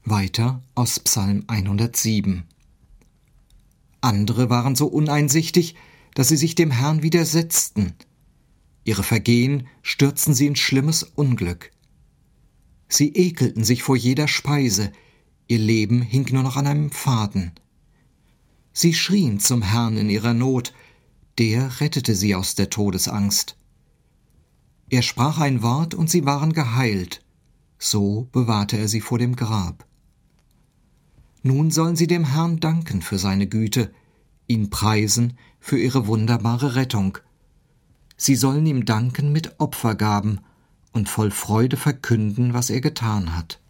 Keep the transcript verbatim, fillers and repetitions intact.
Weiter aus Psalm hundertsieben. Andere waren so uneinsichtig, dass sie sich dem Herrn widersetzten. Ihre Vergehen stürzten sie in schlimmes Unglück. Sie ekelten sich vor jeder Speise, ihr Leben hing nur noch an einem Faden. Sie schrien zum Herrn in ihrer Not, der rettete sie aus der Todesangst. Er sprach ein Wort und sie waren geheilt, so bewahrte er sie vor dem Grab. Nun sollen sie dem Herrn danken für seine Güte, ihn preisen für ihre wunderbare Rettung. Sie sollen ihm danken mit Opfergaben und voll Freude verkünden, was er getan hat.